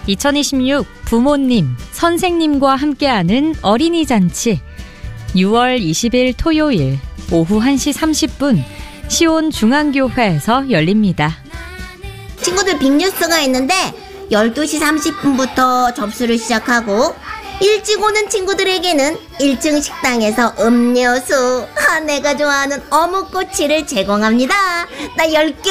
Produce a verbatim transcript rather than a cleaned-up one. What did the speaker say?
이천이십육 부모님, 선생님과 함께하는 어린이 잔치. 유월 이십일 토요일 오후 한 시 삼십 분 시온 중앙교회에서 열립니다. 친구들 빅뉴스가 있는데 열두 시 삼십 분부터 접수를 시작하고 일찍 오는 친구들에게는 일 층 식당에서 음료수, 아, 내가 좋아하는 어묵꼬치를 제공합니다. 나 열 개